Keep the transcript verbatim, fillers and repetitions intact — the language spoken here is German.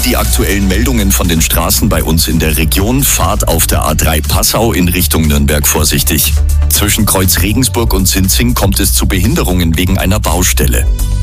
die aktuellen Meldungen von den Straßen bei uns in der Region. Fahrt auf der A drei Passau in Richtung Nürnberg vorsichtig. Zwischen Kreuz Regensburg und Sinzing kommt es zu Behinderungen wegen einer Baustelle.